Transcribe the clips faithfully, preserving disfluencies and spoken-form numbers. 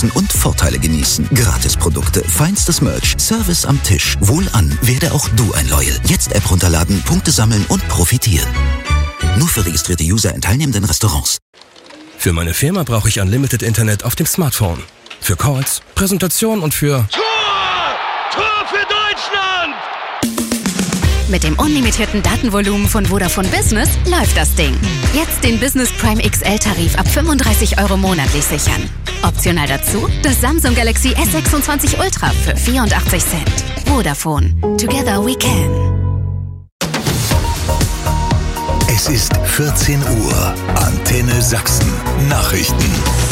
nutzen und Vorteile genießen. Gratisprodukte, feinstes Merch, Service am Tisch. Wohlan, werde auch du ein Loyal. Jetzt App runterladen, Punkte sammeln und profitieren. Nur für registrierte User in teilnehmenden Restaurants. Für meine Firma brauche ich Unlimited Internet auf dem Smartphone. Für Calls, Präsentation und für... Tor! Tor für Deutschland! Mit dem unlimitierten Datenvolumen von Vodafone Business läuft das Ding. Jetzt den Business Prime X L-Tarif ab fünfunddreißig Euro monatlich sichern. Optional dazu das Samsung Galaxy S sechsundzwanzig Ultra für vierundachtzig Cent. Vodafone. Together we can. Es ist vierzehn Uhr. Antenne Sachsen. Nachrichten.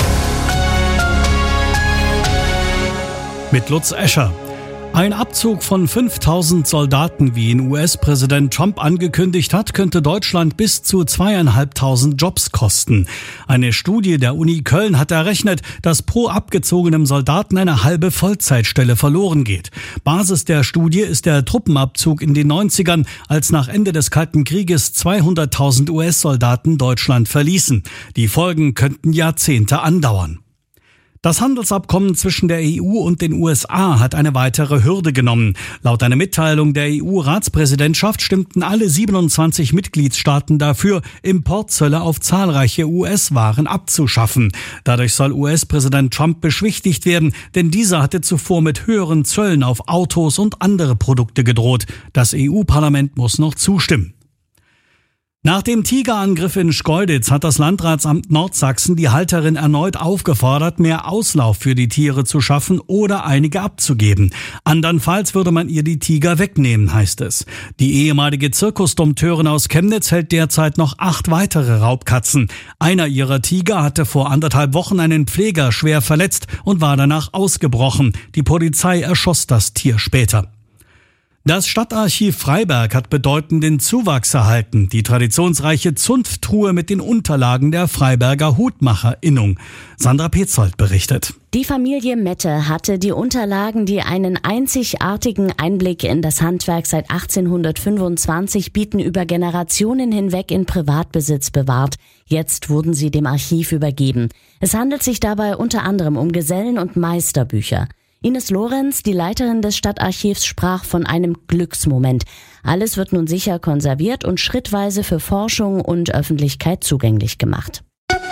Mit Lutz Escher. Ein Abzug von fünftausend Soldaten, wie ihn U S-Präsident Trump angekündigt hat, könnte Deutschland bis zu zweieinhalbtausend Jobs kosten. Eine Studie der Uni Köln hat errechnet, dass pro abgezogenem Soldaten eine halbe Vollzeitstelle verloren geht. Basis der Studie ist der Truppenabzug in den neunzigern, als nach Ende des Kalten Krieges zweihunderttausend U S-Soldaten Deutschland verließen. Die Folgen könnten Jahrzehnte andauern. Das Handelsabkommen zwischen der E U und den U S A hat eine weitere Hürde genommen. Laut einer Mitteilung der E U-Ratspräsidentschaft stimmten alle siebenundzwanzig Mitgliedstaaten dafür, Importzölle auf zahlreiche U S-Waren abzuschaffen. Dadurch soll U S-Präsident Trump beschwichtigt werden, denn dieser hatte zuvor mit höheren Zöllen auf Autos und andere Produkte gedroht. Das E U-Parlament muss noch zustimmen. Nach dem Tigerangriff in Schkeuditz hat das Landratsamt Nordsachsen die Halterin erneut aufgefordert, mehr Auslauf für die Tiere zu schaffen oder einige abzugeben. Andernfalls würde man ihr die Tiger wegnehmen, heißt es. Die ehemalige Zirkusdompteurin aus Chemnitz hält derzeit noch acht weitere Raubkatzen. Einer ihrer Tiger hatte vor anderthalb Wochen einen Pfleger schwer verletzt und war danach ausgebrochen. Die Polizei erschoss das Tier später. Das Stadtarchiv Freiberg hat bedeutenden Zuwachs erhalten. Die traditionsreiche Zunfttruhe mit den Unterlagen der Freiberger HutmacherInnung. Sandra Petzold berichtet. Die Familie Mette hatte die Unterlagen, die einen einzigartigen Einblick in das Handwerk seit achtzehnhundertfünfundzwanzig bieten, über Generationen hinweg in Privatbesitz bewahrt. Jetzt wurden sie dem Archiv übergeben. Es handelt sich dabei unter anderem um Gesellen- und Meisterbücher. Ines Lorenz, die Leiterin des Stadtarchivs, sprach von einem Glücksmoment. Alles wird nun sicher konserviert und schrittweise für Forschung und Öffentlichkeit zugänglich gemacht.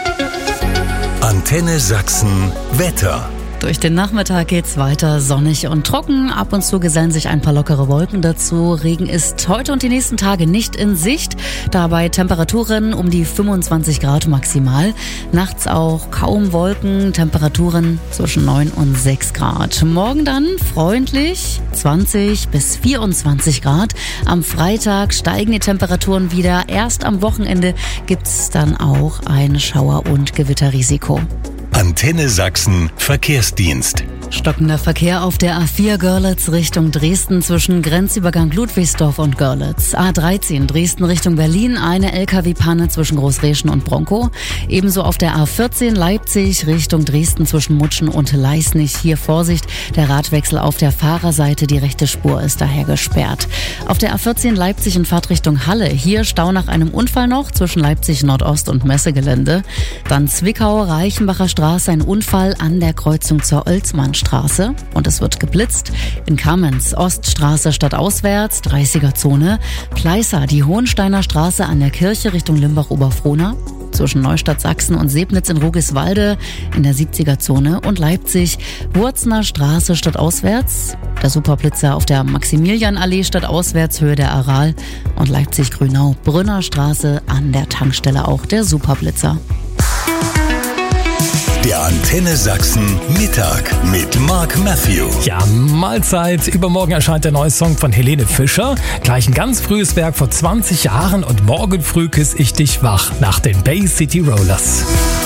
Antenne Sachsen Wetter. Durch den Nachmittag geht's weiter sonnig und trocken. Ab und zu gesellen sich ein paar lockere Wolken dazu. Regen ist heute und die nächsten Tage nicht in Sicht. Dabei Temperaturen um die fünfundzwanzig Grad maximal. Nachts auch kaum Wolken, Temperaturen zwischen neun und sechs Grad. Morgen dann freundlich zwanzig bis vierundzwanzig Grad. Am Freitag steigen die Temperaturen wieder. Erst am Wochenende gibt's dann auch ein Schauer- und Gewitterrisiko. Antenne Sachsen Verkehrsdienst. Stockender Verkehr auf der A vier Görlitz Richtung Dresden zwischen Grenzübergang Ludwigsdorf und Görlitz. A dreizehn Dresden Richtung Berlin, eine L K W-Panne zwischen Großreschen und Bronkow. Ebenso auf der A vierzehn Leipzig Richtung Dresden zwischen Mutschen und Leisnig. Hier Vorsicht, der Radwechsel auf der Fahrerseite, die rechte Spur ist daher gesperrt. Auf der A vierzehn Leipzig in Fahrtrichtung Halle, hier Stau nach einem Unfall noch zwischen Leipzig Nordost und Messegelände. Dann Zwickau, Reichenbacher Straße, ein Unfall an der Kreuzung zur Olsmannstraße. Straße und es wird geblitzt. In Kamenz, Oststraße stadtauswärts, dreißiger Zone. Pleißer, die Hohensteiner Straße an der Kirche Richtung Limbach-Oberfrohna. Zwischen Neustadt Sachsen und Sebnitz in Rugiswalde in der siebziger Zone. Und Leipzig, Wurzner Straße stadtauswärts. Der Superblitzer auf der Maximilianallee stadtauswärts, Höhe der Aral. Und Leipzig-Grünau, Brünner Straße an der Tankstelle auch der Superblitzer. Der Antenne Sachsen Mittag mit Mark Matthew. Ja, Mahlzeit. Übermorgen erscheint der neue Song von Helene Fischer. Gleich ein ganz frühes Werk vor zwanzig Jahren und morgen früh küsse ich dich wach nach den Bay City Rollers.